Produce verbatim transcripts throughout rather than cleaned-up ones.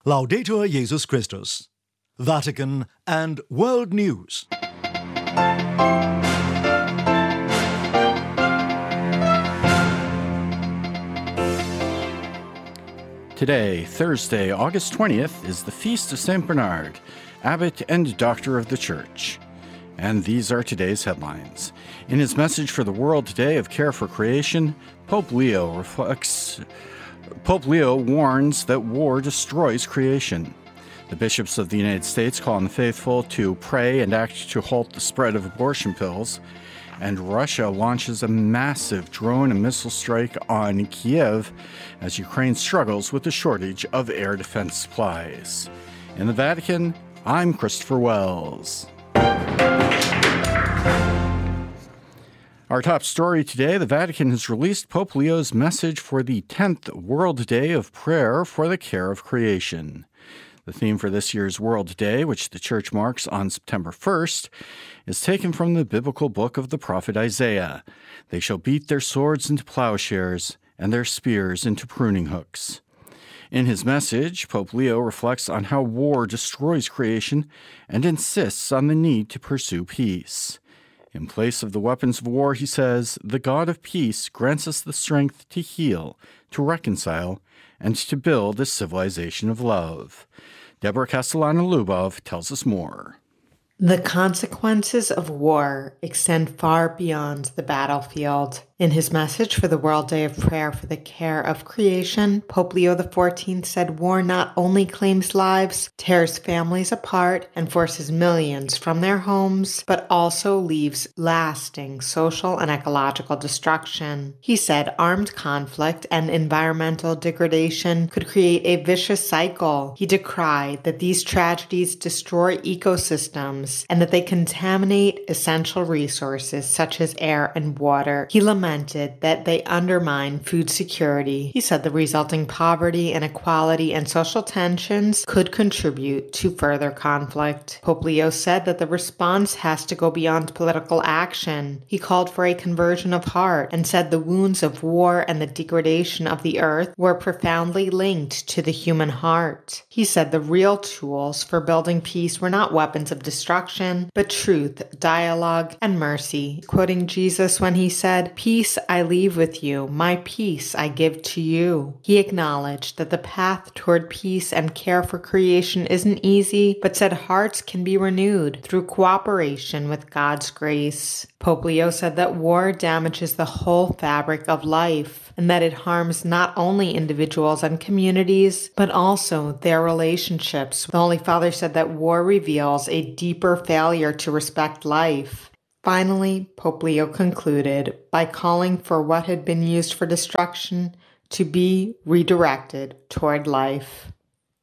Laudetur Jesus Christus. Vatican and World News. Today, Thursday, August twentieth, is the Feast of Saint Bernard, Abbot and Doctor of the Church. And these are today's headlines. In his message for the world today of care for creation, Pope Leo reflects... Pope Leo warns that war destroys creation. The bishops of the United States call on the faithful to pray and act to halt the spread of abortion pills. And Russia launches a massive drone and missile strike on Kiev as Ukraine struggles with the shortage of air defense supplies. In the Vatican, I'm Christopher Wells. Our top story today, the Vatican has released Pope Leo's message for the tenth World Day of Prayer for the Care of Creation. The theme for this year's World Day, which the Church marks on September first, is taken from the biblical book of the prophet Isaiah. They shall beat their swords into plowshares and their spears into pruning hooks. In his message, Pope Leo reflects on how war destroys creation and insists on the need to pursue peace. In place of the weapons of war, he says, the God of peace grants us the strength to heal, to reconcile, and to build a civilization of love. Deborah Castellano-Lubov tells us more. The consequences of war extend far beyond the battlefield. In his message for the World Day of Prayer for the Care of Creation, Pope Leo the fourteenth said war not only claims lives, tears families apart, and forces millions from their homes, but also leaves lasting social and ecological destruction. He said armed conflict and environmental degradation could create a vicious cycle. He decried that these tragedies destroy ecosystems and that they contaminate essential resources such as air and water. He lamented that they undermine food security. He said the resulting poverty, inequality, and social tensions could contribute to further conflict. Pope Leo said that the response has to go beyond political action. He called for a conversion of heart and said the wounds of war and the degradation of the earth were profoundly linked to the human heart. He said the real tools for building peace were not weapons of destruction, but truth, dialogue, and mercy. Quoting Jesus when he said, "Peace I leave with you, my peace I give to you." He acknowledged that the path toward peace and care for creation isn't easy, but said hearts can be renewed through cooperation with God's grace. Pope Leo said that war damages the whole fabric of life, and that it harms not only individuals and communities, but also their relationships. The Holy Father said that war reveals a deeper failure to respect life. Finally, Pope Leo concluded by calling for what had been used for destruction to be redirected toward life.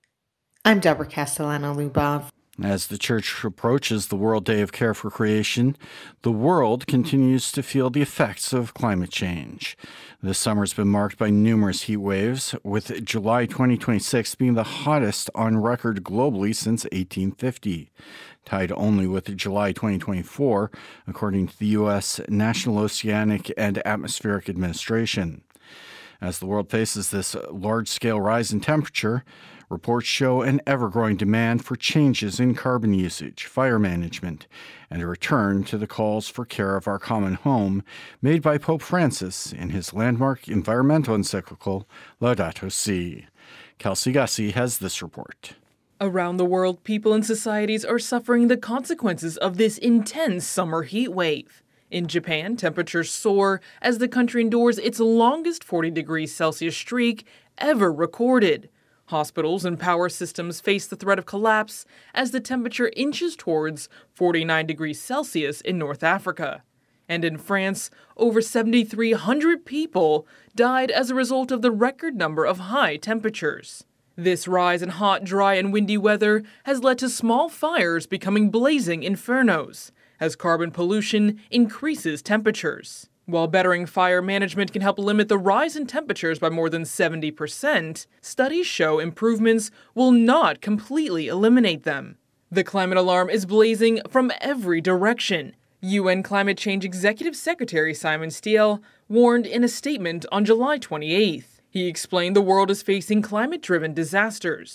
I'm Deborah Castellano-Lubov. As the Church approaches the World Day of Care for Creation, the world continues to feel the effects of climate change. This summer has been marked by numerous heat waves, with July twenty twenty-six being the hottest on record globally since eighteen fifty, tied only with July twenty twenty-four, according to the U S National Oceanic and Atmospheric Administration. As the world faces this large-scale rise in temperature, reports show an ever-growing demand for changes in carbon usage, fire management, and a return to the calls for care of our common home made by Pope Francis in his landmark environmental encyclical Laudato Si. Kelsey Gussie has this report. Around the world, people and societies are suffering the consequences of this intense summer heat wave. In Japan, temperatures soar as the country endures its longest forty degrees Celsius streak ever recorded. Hospitals and power systems face the threat of collapse as the temperature inches towards forty-nine degrees Celsius in North Africa. And in France, over seven thousand three hundred people died as a result of the record number of high temperatures. This rise in hot, dry, and windy weather has led to small fires becoming blazing infernos, as carbon pollution increases temperatures. While bettering fire management can help limit the rise in temperatures by more than seventy percent, studies show improvements will not completely eliminate them. The climate alarm is blazing from every direction. U N Climate Change Executive Secretary Simon Stiell warned in a statement on July twenty-eighth. He explained the world is facing climate-driven disasters.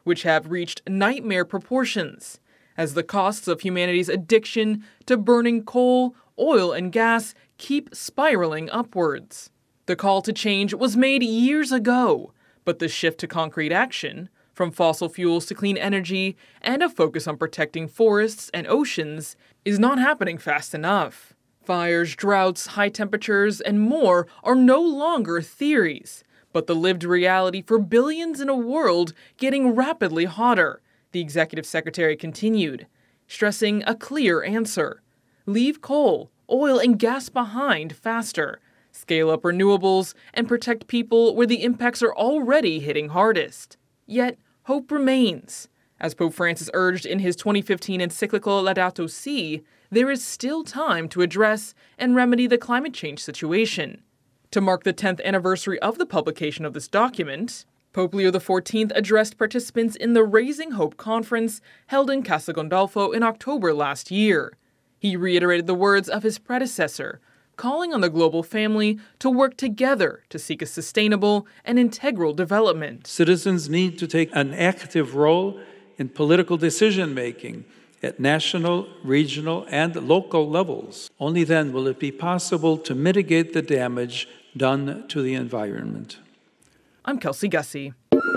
which have reached nightmare proportions, as the costs of humanity's addiction to burning coal, oil, and gas keep spiraling upwards. The call to change was made years ago, but the shift to concrete action, from fossil fuels to clean energy and a focus on protecting forests and oceans, is not happening fast enough. Fires, droughts, high temperatures, and more are no longer theories, but the lived reality for billions in a world getting rapidly hotter, the executive secretary continued, stressing a clear answer. Leave coal, oil, and gas behind faster. Scale up renewables and protect people where the impacts are already hitting hardest. Yet, hope remains. As Pope Francis urged in his twenty fifteen encyclical Laudato Si', there is still time to address and remedy the climate change situation. To mark the tenth anniversary of the publication of this document, Pope Leo the fourteenth addressed participants in the Raising Hope conference held in Castel Gandolfo in October last year. He reiterated the words of his predecessor, calling on the global family to work together to seek a sustainable and integral development. Citizens need to take an active role in political decision-making at national, regional, and local levels. Only then will it be possible to mitigate the damage done to the environment. I'm Kelsey Gussie.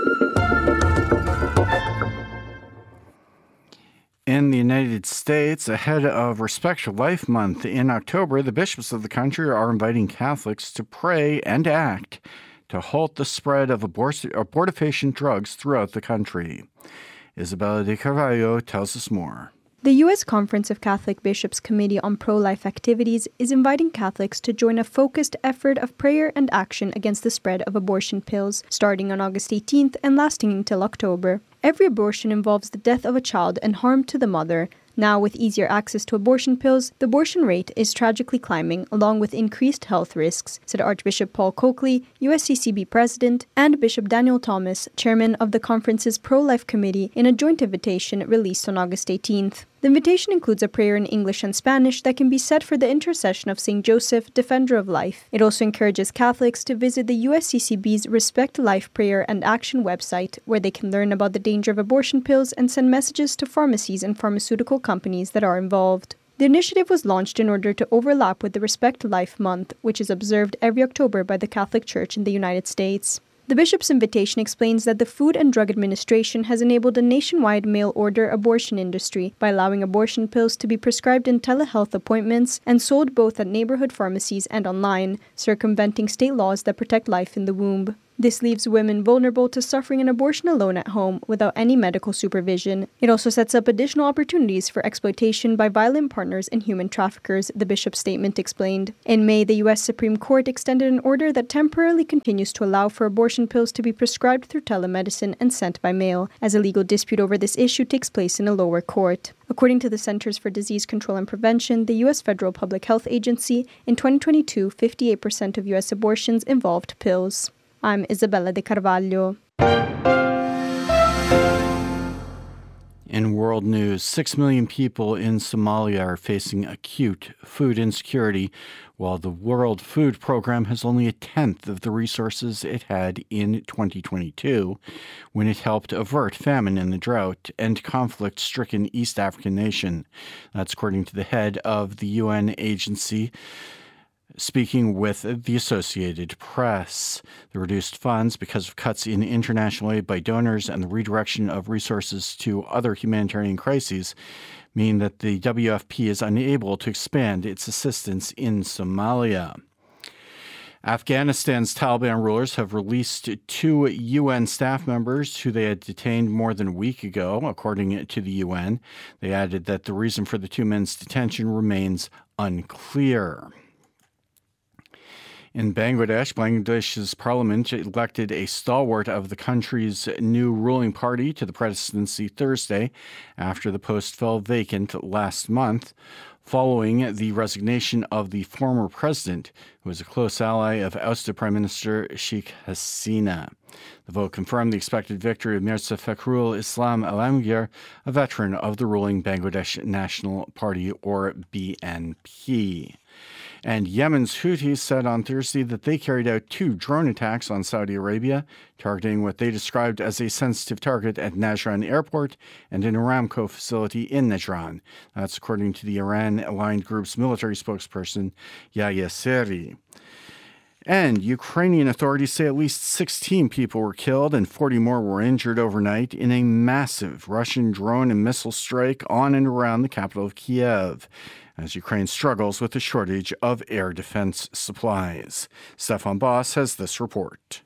In the United States, ahead of Respect for Life Month in October, the bishops of the country are inviting Catholics to pray and act to halt the spread of abort- abortifacient drugs throughout the country. Isabella de Carvalho tells us more. The U S Conference of Catholic Bishops Committee on Pro-Life Activities is inviting Catholics to join a focused effort of prayer and action against the spread of abortion pills, starting on August eighteenth and lasting until October. Every abortion involves the death of a child and harm to the mother. Now, with easier access to abortion pills, the abortion rate is tragically climbing, along with increased health risks, said Archbishop Paul Coakley, U S C C B President, and Bishop Daniel Thomas, Chairman of the conference's Pro-Life Committee, in a joint invitation released on August eighteenth. The invitation includes a prayer in English and Spanish that can be said for the intercession of Saint Joseph, Defender of Life. It also encourages Catholics to visit the U S C C B's Respect Life Prayer and Action website, where they can learn about the danger of abortion pills and send messages to pharmacies and pharmaceutical companies that are involved. The initiative was launched in order to overlap with the Respect Life Month, which is observed every October by the Catholic Church in the United States. The bishop's invitation explains that the Food and Drug Administration has enabled a nationwide mail-order abortion industry by allowing abortion pills to be prescribed in telehealth appointments and sold both at neighborhood pharmacies and online, circumventing state laws that protect life in the womb. This leaves women vulnerable to suffering an abortion alone at home without any medical supervision. It also sets up additional opportunities for exploitation by violent partners and human traffickers, the bishop's statement explained. In May, the U S Supreme Court extended an order that temporarily continues to allow for abortion pills to be prescribed through telemedicine and sent by mail, as a legal dispute over this issue takes place in a lower court. According to the Centers for Disease Control and Prevention, the U S Federal Public Health Agency, in twenty twenty-two, fifty-eight percent of U S abortions involved pills. I'm Isabella de Carvalho. In world news, six million people in Somalia are facing acute food insecurity, while the World Food Program has only a tenth of the resources it had in twenty twenty-two, when it helped avert famine in the drought and conflict-stricken East African nation. That's according to the head of the U N agency, speaking with the Associated Press. The reduced funds, because of cuts in international aid by donors and the redirection of resources to other humanitarian crises, mean that the W F P is unable to expand its assistance in Somalia. Afghanistan's Taliban rulers have released two U N staff members who they had detained more than a week ago, according to the U N. They added that the reason for the two men's detention remains unclear. In Bangladesh, Bangladesh's parliament elected a stalwart of the country's new ruling party to the presidency Thursday after the post fell vacant last month, following the resignation of the former president, who was a close ally of ousted Prime Minister Sheikh Hasina. The vote confirmed the expected victory of Mirza Fakhrul Islam Alamgir, a veteran of the ruling Bangladesh National Party, or B N P. And Yemen's Houthis said on Thursday that they carried out two drone attacks on Saudi Arabia, targeting what they described as a sensitive target at Najran Airport and an Aramco facility in Najran. That's according to the Iran-aligned group's military spokesperson, Yahya Seri. And Ukrainian authorities say at least sixteen people were killed and forty more were injured overnight in a massive Russian drone and missile strike on and around the capital of Kiev, as Ukraine struggles with a shortage of air defense supplies. Stefan Boss has this report.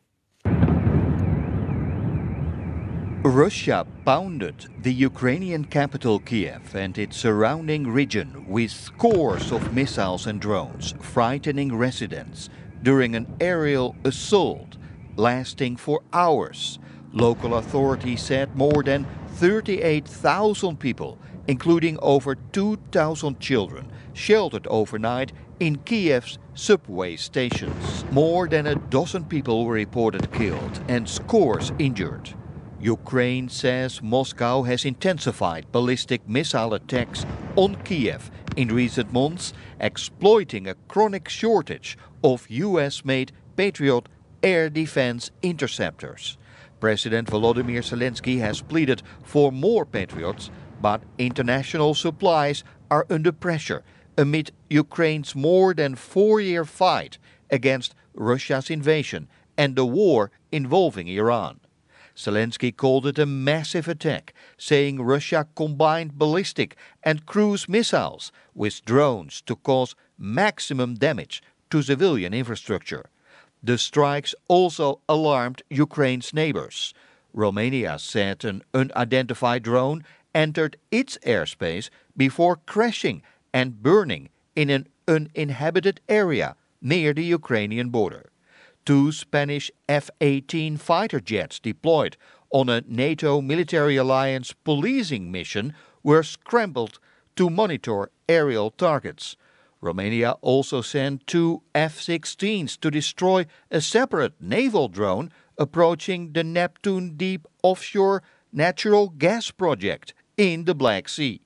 Russia pounded the Ukrainian capital Kiev and its surrounding region with scores of missiles and drones, frightening residents during an aerial assault lasting for hours. Local authorities said more than thirty-eight thousand people, including over two thousand children, sheltered overnight in Kiev's subway stations. More than a dozen people were reported killed and scores injured. Ukraine says Moscow has intensified ballistic missile attacks on Kiev in recent months, exploiting a chronic shortage of U S-made Patriot air defense interceptors. President Volodymyr Zelensky has pleaded for more Patriots, but international supplies are under pressure amid Ukraine's more than four-year fight against Russia's invasion and the war involving Iran. Zelensky called it a massive attack, saying Russia combined ballistic and cruise missiles with drones to cause maximum damage to civilian infrastructure. The strikes also alarmed Ukraine's neighbors. Romania said an unidentified drone entered its airspace before crashing and burning in an uninhabited area near the Ukrainian border. Two Spanish F eighteen fighter jets deployed on a NATO military alliance policing mission were scrambled to monitor aerial targets. Romania also sent two F sixteens to destroy a separate naval drone approaching the Neptune Deep offshore natural gas project in the Black Sea.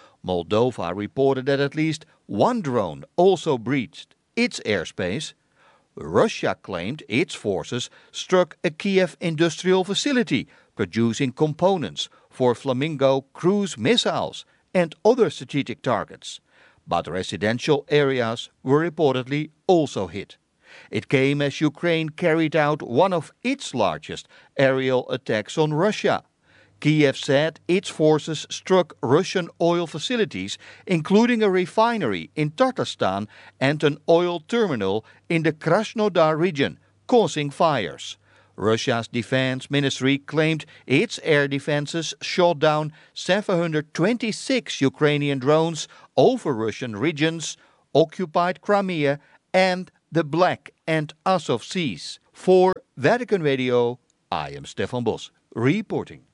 Moldova reported that at least one drone also breached its airspace. Russia claimed its forces struck a Kiev industrial facility producing components for Flamingo cruise missiles and other strategic targets. But residential areas were reportedly also hit. It came as Ukraine carried out one of its largest aerial attacks on Russia. Kiev said its forces struck Russian oil facilities, including a refinery in Tatarstan and an oil terminal in the Krasnodar region, causing fires. Russia's defense ministry claimed its air defenses shot down seven hundred twenty-six Ukrainian drones over Russian regions, occupied Crimea, and the Black and Azov Seas. For Vatican Radio, I am Stefan Bos, reporting.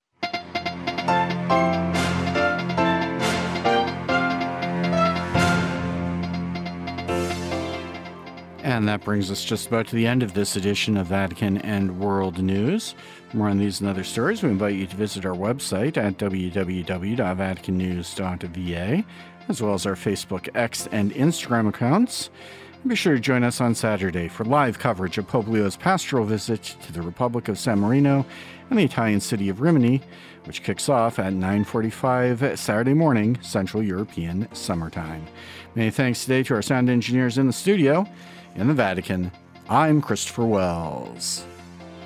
And that brings us just about to the end of this edition of Vatican and World News. For more on these and other stories, we invite you to visit our website at w w w dot vatican news dot v a, as well as our Facebook, X, and Instagram accounts. And be sure to join us on Saturday for live coverage of Pope Leo's pastoral visit to the Republic of San Marino and the Italian city of Rimini, which kicks off at nine forty-five Saturday morning, Central European summertime. Many thanks today to our sound engineers in the studio. In the Vatican, I'm Christopher Wells.